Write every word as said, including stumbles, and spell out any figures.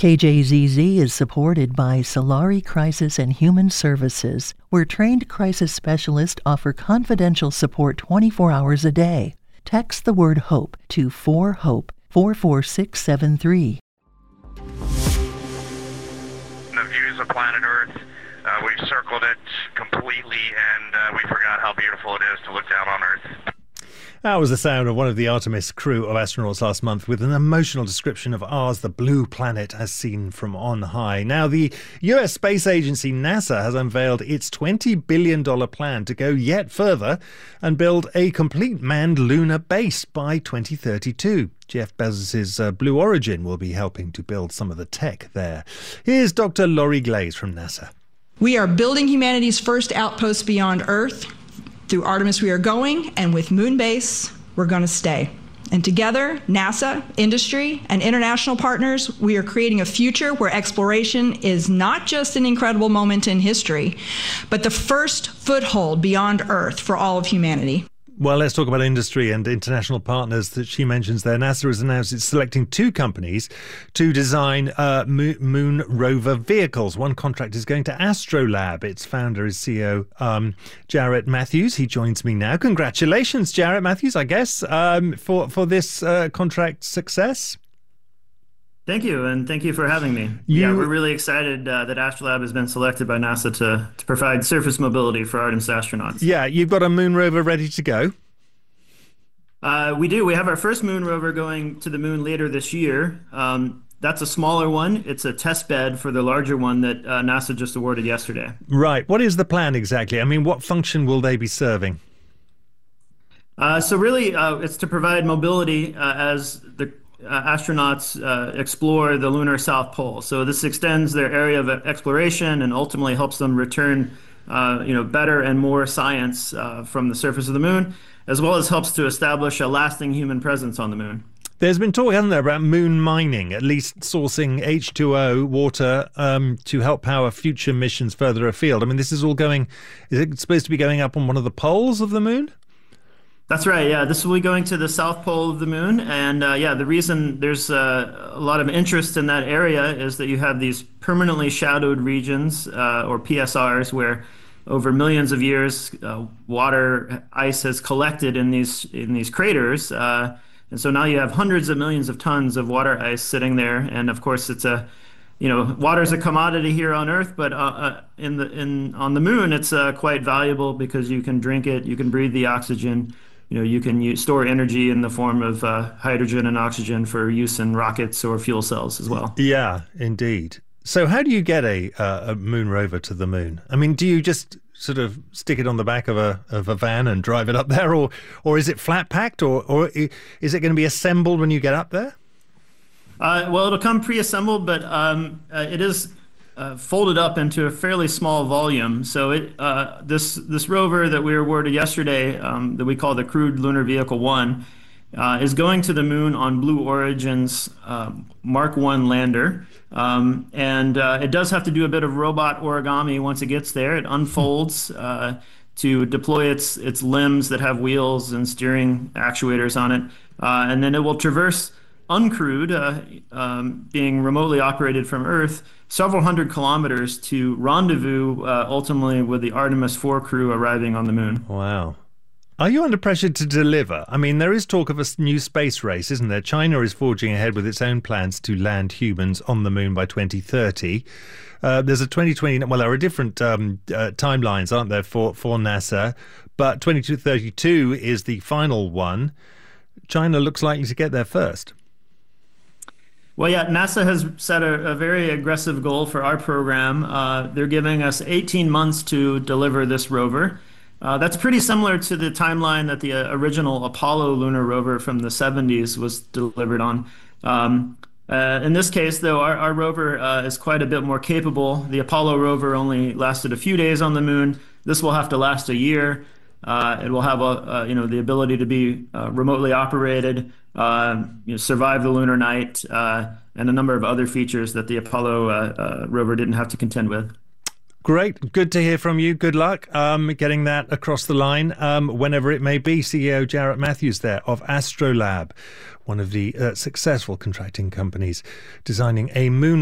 K J Z Z is supported by Solari Crisis and Human Services, where trained crisis specialists offer confidential support twenty-four hours a day. Text the word HOPE to four HOPE four four six seven three. The views of planet Earth, uh, we've circled it completely, and uh, we forgot how beautiful it is to look down on Earth. That was the sound of one of the Artemis crew of astronauts last month with an emotional description of ours, the blue planet, as seen from on high. Now, the U S space agency NASA has unveiled its twenty billion dollars plan to go yet further and build a complete manned lunar base by twenty thirty-two. Jeff Bezos' uh, Blue Origin will be helping to build some of the tech there. Here's Doctor Lori Glaze from NASA. We are building humanity's first outpost beyond Earth. Through Artemis we are going, and with Moonbase, we're going to stay. And together, NASA, industry, and international partners, we are creating a future where exploration is not just an incredible moment in history, but the first foothold beyond Earth for all of humanity. Well, let's talk about industry and international partners that she mentions there. NASA has announced it's selecting two companies to design uh, moon rover vehicles. One contract is going to Astrolab. Its founder is C E O um, Jarrett Matthews. He joins me now. Congratulations, Jarrett Matthews, I guess, um, for, for this uh, contract success. Thank you, and thank you for having me. You, yeah, we're really excited uh, that Astrolab has been selected by NASA to, to provide surface mobility for Artemis astronauts. Yeah, you've got a moon rover ready to go. Uh, we do. We have our first moon rover going to the moon later this year. Um, that's a smaller one. It's a test bed for the larger one that uh, NASA just awarded yesterday. Right. What is the plan exactly? I mean, what function will they be serving? Uh, so really, uh, it's to provide mobility uh, as the Uh, astronauts uh, explore the lunar South Pole. So this extends their area of exploration and ultimately helps them return uh, you know, better and more science uh, from the surface of the moon, as well as helps to establish a lasting human presence on the moon. There's been talk, hasn't there, about moon mining, at least sourcing H two O, water, um, to help power future missions further afield. I mean, this is all going, is it supposed to be going up on one of the poles of the moon? That's right. Yeah, this will be going to the south pole of the moon. And uh, yeah, the reason there's uh, a lot of interest in that area is that you have these permanently shadowed regions, uh, or P S Rs, where over millions of years, uh, water ice has collected in these in these craters. Uh, and so now you have hundreds of millions of tons of water ice sitting there. And of course, it's a You know, water is a commodity here on Earth, but uh, uh, in the in on the moon, it's uh, quite valuable because you can drink it, you can breathe the oxygen. You know, you can use, store energy in the form of uh, hydrogen and oxygen for use in rockets or fuel cells as well. Yeah, indeed. So how do you get a, uh, a moon rover to the moon? I mean, do you just sort of stick it on the back of a of a van and drive it up there, or or is it flat packed, or or is it going to be assembled when you get up there? Uh, well, it'll come pre-assembled, but um, uh, it is Uh, folded up into a fairly small volume. So it uh, this this rover that we were awarded yesterday, um, that we call the Crewed Lunar Vehicle One, uh, is going to the moon on Blue Origin's uh, Mark one lander, um, and uh, it does have to do a bit of robot origami once it gets there. It unfolds uh, to deploy its its limbs that have wheels and steering actuators on it, uh, and then it will traverse uncrewed, uh, um, being remotely operated from Earth, several hundred kilometers to rendezvous uh, ultimately with the Artemis four crew arriving on the moon. Wow. Are you under pressure to deliver? I mean, there is talk of a new space race, isn't there? China is forging ahead with its own plans to land humans on the moon by twenty thirty. Uh, there's a twenty twenty, well, there are different um, uh, timelines, aren't there, for, for NASA, but twenty thirty-two is the final one. China looks likely to get there first. Well, yeah, NASA has set a, a very aggressive goal for our program. Uh, they're giving us eighteen months to deliver this rover. Uh, that's pretty similar to the timeline that the uh, original Apollo lunar rover from the seventies was delivered on. Um, uh, in this case, though, our, our rover uh, is quite a bit more capable. The Apollo rover only lasted a few days on the moon. This will have to last a year. Uh, it will have a, uh, you know, the ability to be uh, remotely operated, uh, you know, survive the lunar night, uh, and a number of other features that the Apollo uh, uh, rover didn't have to contend with. Great. Good to hear from you. Good luck um, getting that across the line, um, whenever it may be. C E O Jarrett Matthews there of Astrolab, one of the uh, successful contracting companies designing a moon